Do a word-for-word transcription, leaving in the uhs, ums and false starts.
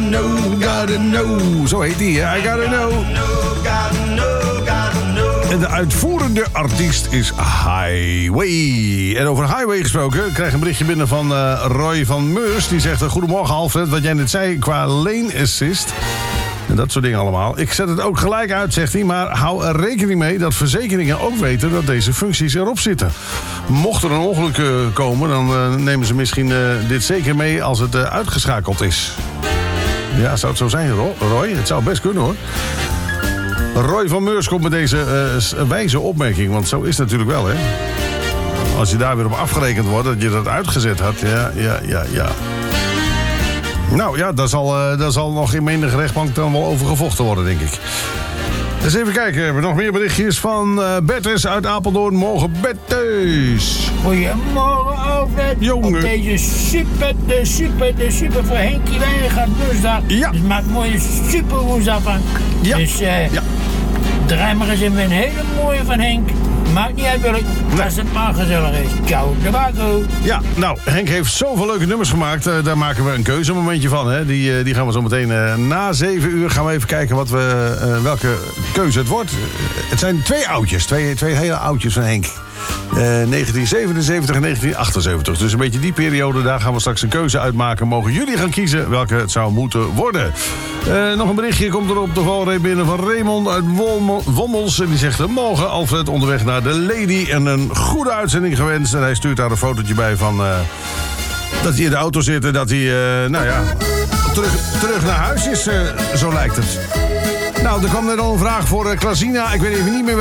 know, gotta know. Zo heet die, hè? I gotta know. En de uitvoerende artiest is Highway. En over Highway gesproken, ik krijg een berichtje binnen van uh, Roy van Meurs. Die zegt, goedemorgen Alfred, wat jij net zei qua lane assist. En dat soort dingen allemaal. Ik zet het ook gelijk uit, zegt hij. Maar hou er rekening mee dat verzekeringen ook weten dat deze functies erop zitten. Mocht er een ongeluk uh, komen, dan uh, nemen ze misschien uh, dit zeker mee als het uh, uitgeschakeld is. Ja, zou het zo zijn, Roy? Het zou best kunnen, hoor. Roy van Meurs komt met deze uh, wijze opmerking. Want zo is het natuurlijk wel, hè. Als je daar weer op afgerekend wordt dat je dat uitgezet had. Ja, ja, ja, ja. Nou ja, daar zal, uh, daar zal nog in menige rechtbank dan wel over gevochten worden, denk ik. Eens even kijken, hebben we nog meer berichtjes van uh, Bertus uit Apeldoorn. Morgen Bertus. Goedemorgen Alfred. Jongen. Op deze super, de super, de super voor Henkie Wijngaard woensdag. Ja. Dus maak mooie super woensdag van. Ja. Dus uh, ja. draai maar eens even een hele mooie van Henk. Maakt niet uit welk, nee. als het maar gezellig is. Ciao, de Baco. Ja, nou, Henk heeft zoveel leuke nummers gemaakt. Uh, daar maken we een keuzemomentje van. Hè. Die, uh, die gaan we zo meteen uh, na zeven uur gaan we even kijken wat we, uh, welke keuze het wordt. Uh, het zijn twee oudjes, twee, twee hele oudjes van Henk. Uh, negentien zevenenzeventig en negentien achtenzeventig. Dus een beetje die periode, daar gaan we straks een keuze uitmaken. Mogen jullie gaan kiezen welke het zou moeten worden. Uh, nog een berichtje komt er op de valreep binnen van Raymond uit Wom- Wommels. En die zegt, morgen Alfred onderweg naar de Lady. En een goede uitzending gewenst. En hij stuurt daar een fotootje bij van... Uh, dat hij in de auto zit en dat hij, uh, nou ja, terug, terug naar huis is. Uh, zo lijkt het. Nou, er kwam net al een vraag voor uh, Klasina. Ik weet even niet meer